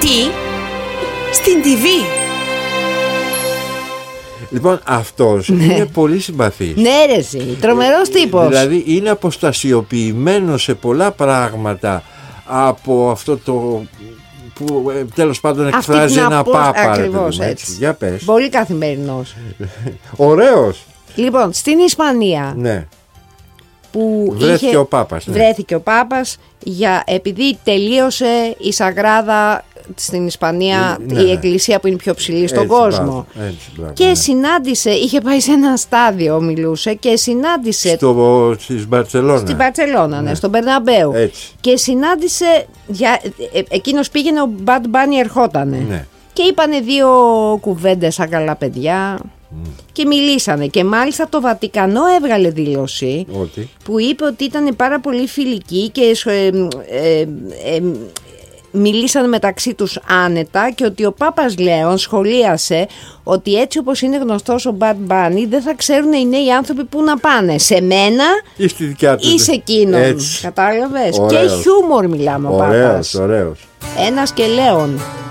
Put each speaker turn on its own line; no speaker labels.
Τι? Στην TV.
Λοιπόν, αυτός είναι πολύ συμπαθής.
Ναι, ρε εσύ, τρομερός τύπος.
Δηλαδή είναι αποστασιοποιημένος σε πολλά πράγματα από αυτό το που τέλος πάντων εκφράζει ένα πάπα.
Ακριβώς έτσι.
Για πες.
Πολύ καθημερινός.
Ωραίος.
Λοιπόν, στην Ισπανία,
Ναι.
που
Βρέθηκε ο Πάπας. Ναι.
Βρέθηκε ο Πάπας επειδή τελείωσε η Σαγράδα στην Ισπανία, η εκκλησία που είναι πιο ψηλή στον κόσμο.
Μπράβο,
και
ναι.
συνάντησε, είχε πάει σε ένα στάδιο, μιλούσε και συνάντησε
Στην Μπαρτσελώνα.
Στην Μπαρτσελώνα, ναι, στον Μπερναμπέου.
Έτσι.
Και συνάντησε, εκείνος πήγαινε, ο Bad Bunny ερχότανε.
Ναι.
Και είπανε δύο κουβέντες σαν καλά παιδιά και μιλήσανε. Και μάλιστα το Βατικανό έβγαλε δήλωση που είπε ότι ήταν πάρα πολύ φιλικοί και μιλήσαν μεταξύ τους άνετα, και ότι ο Πάπας Λέων σχολίασε ότι έτσι όπως είναι γνωστός ο Bad Bunny δεν θα ξέρουν οι νέοι άνθρωποι που να πάνε, σε μένα
ή στη δικιά του,
ή σε εκείνον.
Έτσι.
Κατάλαβες?
Ωραίος.
Και χιούμορ μιλάμε ο Πάπας.
Ωραίος.
Ένας και Λέων.